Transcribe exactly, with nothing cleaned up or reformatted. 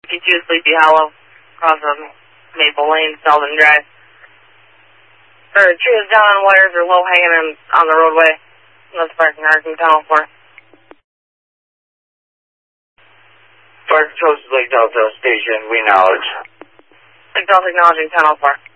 fifty-two Sleepy Hollow, across of Maple Lane, Selden Drive. Or trees down on wires or low hanging on the roadway. Let's park in Arkham Tunnel for. Fire Control to Lake Delta Station, we acknowledge. Lake Delta acknowledging Tunnel for.